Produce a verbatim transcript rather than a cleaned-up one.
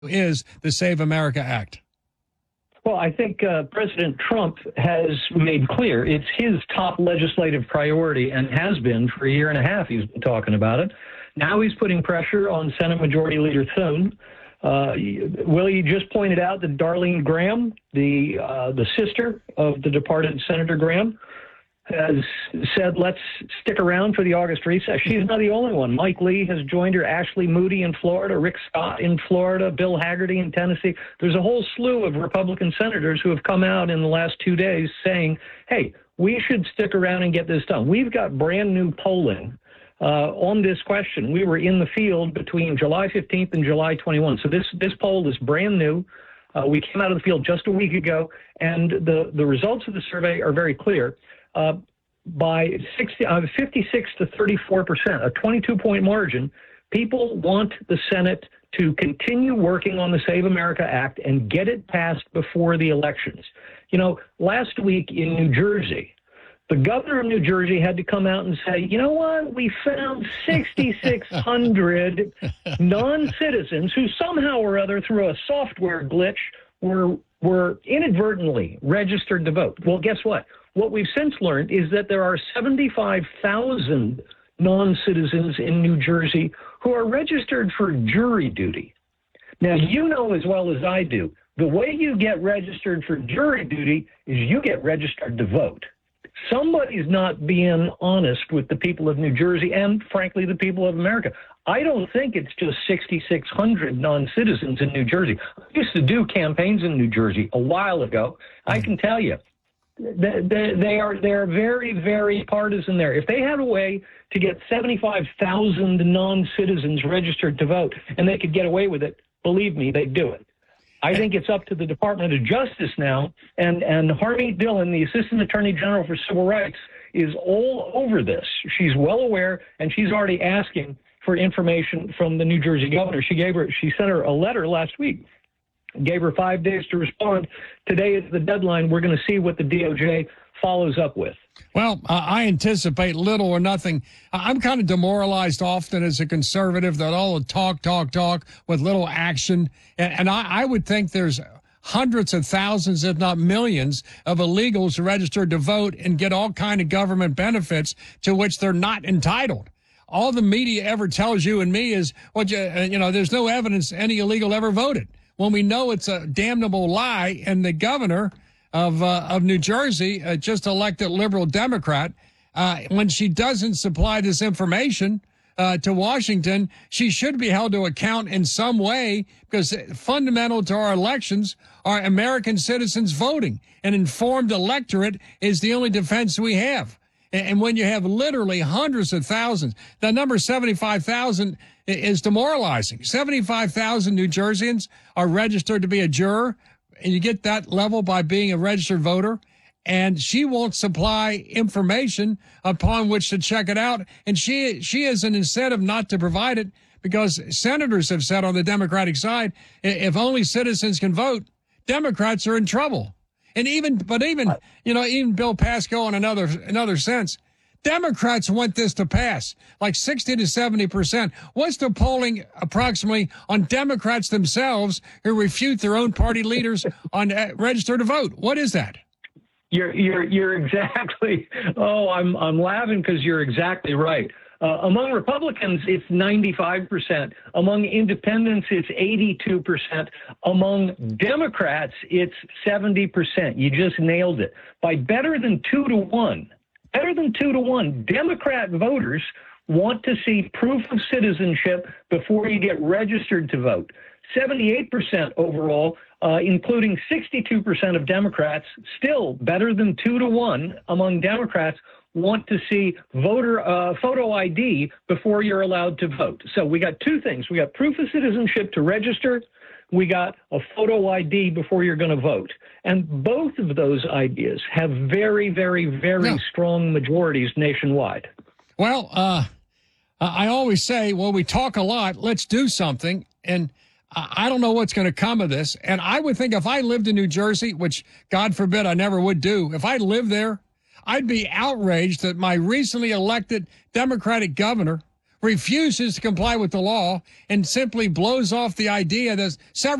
is the Save America Act? Well, I think uh, President Trump has made clear it's his top legislative priority and has been for a year and a half. He's been talking about it. Now he's putting pressure on Senate Majority Leader Thune. Uh, Willie just pointed out that Darlene Graham, the uh, the sister of the departed Senator Graham, has said, let's stick around for the August recess. She's not the only one. Mike Lee has joined her, Ashley Moody in Florida, Rick Scott in Florida, Bill Hagerty in Tennessee. There's a whole slew of Republican senators who have come out in the last two days saying, hey, we should stick around and get this done. We've got brand new polling uh, on this question. We were in the field between July fifteenth and July twenty-first. So this, this poll is brand new. Uh, we came out of the field just a week ago, and the, the results of the survey are very clear. Uh, by sixty, uh, fifty-six to thirty-four percent, a twenty-two point margin, people want the Senate to continue working on the Save America Act and get it passed before the elections. You know, last week in New Jersey, the governor of New Jersey had to come out and say, you know what, we found sixty-six hundred non-citizens who somehow or other, through a software glitch, were were inadvertently registered to vote. Well, guess what? What we've since learned is that there are seventy-five thousand non-citizens in New Jersey who are registered for jury duty. Now, you know as well as I do, the way you get registered for jury duty is you get registered to vote. Somebody's not being honest with the people of New Jersey and, frankly, the people of America. I don't think it's just sixty-six hundred non-citizens in New Jersey. I used to do campaigns in New Jersey a while ago. I can tell you, They, they, they are they're very, very partisan there. If they had a way to get seventy-five thousand non-citizens registered to vote and they could get away with it, believe me, they'd do it. I think it's up to the Department of Justice now, and, and Harmeet Dillon, the Assistant Attorney General for Civil Rights, is all over this. She's well aware, and she's already asking for information from the New Jersey governor. She gave her, she sent her a letter last week, gave her five days to respond. Today is the deadline. We're going to see what the D O J follows up with. Well, uh, I anticipate little or nothing. I'm kind of demoralized often as a conservative that all the talk, talk, talk with little action. And, and I, I would think there's hundreds of thousands, if not millions, of illegals registered to vote and get all kind of government benefits to which they're not entitled. All the media ever tells you and me is, well, you, uh, you know, there's no evidence any illegal ever voted. When we know it's a damnable lie, and the governor of uh, of New Jersey, uh, just elected liberal Democrat, uh, when she doesn't supply this information uh, to Washington, she should be held to account in some way, because fundamental to our elections are American citizens voting. An informed electorate is the only defense we have. And when you have literally hundreds of thousands, the number seventy-five thousand is demoralizing. seventy-five thousand New Jerseyans are registered to be a juror, and you get that level by being a registered voter, and she won't supply information upon which to check it out, and she she has an incentive not to provide it, because senators have said on the Democratic side, if only citizens can vote, Democrats are in trouble. And even, but even, you know, even Bill Pascoe in another, another sense, Democrats want this to pass, like sixty to seventy percent. What's the polling approximately on Democrats themselves who refute their own party leaders on uh, register to vote? What is that? You're, you're, you're exactly, oh, I'm, I'm laughing because you're exactly right. Uh, among Republicans, it's ninety-five percent. Among independents, it's eighty-two percent. Among Democrats, it's seventy percent. You just nailed it. By better than two to one, better than two to one, Democrat voters want to see proof of citizenship before you get registered to vote. seventy-eight percent overall, uh, including sixty-two percent of Democrats, still better than two to one among Democrats, want to see voter uh, photo I D before you're allowed to vote. So we got two things. We got proof of citizenship to register. We got a photo I D before you're going to vote. And both of those ideas have very, very, very yeah. strong majorities nationwide. Well, uh, I always say, well, we talk a lot. Let's do something. And I don't know what's going to come of this. And I would think if I lived in New Jersey, which God forbid I never would do, if I lived there, I'd be outraged that my recently elected Democratic governor refuses to comply with the law and simply blows off the idea that several